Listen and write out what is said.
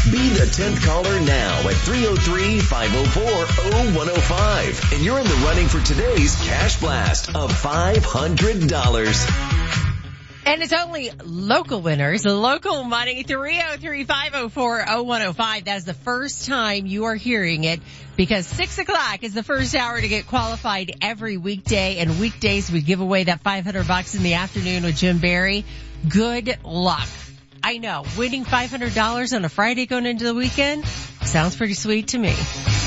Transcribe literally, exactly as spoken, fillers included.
Be the tenth caller now at three oh three, five oh four, oh one oh five. And you're in the running for today's Cash Blast of five hundred dollars. And it's only local winners, local money, three oh three, five oh four, oh one oh five. That is the first time you are hearing it because six o'clock is the first hour to get qualified every weekday. And weekdays we give away that five hundred bucks in the afternoon with Jim Barry. Good luck. I know, winning five hundred dollars on a Friday going into the weekend sounds pretty sweet to me.